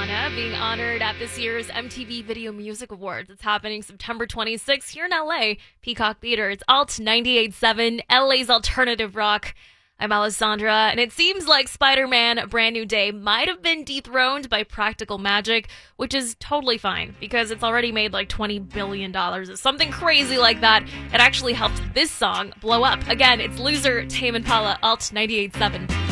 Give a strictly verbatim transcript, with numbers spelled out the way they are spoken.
Madonna being honored at this year's M T V Video Music Awards. It's happening September twenty-sixth here in L A, Peacock Theater. It's Alt ninety-eight point seven, L A's alternative rock. I'm Alessandra, and it seems like Spider-Man A Brand New Day might have been dethroned by Practical Magic, which is totally fine, because it's already made like twenty billion dollars. It's something crazy like that. It actually helped this song blow up. Again, it's Loser, Tame Impala, Alt ninety-eight point seven.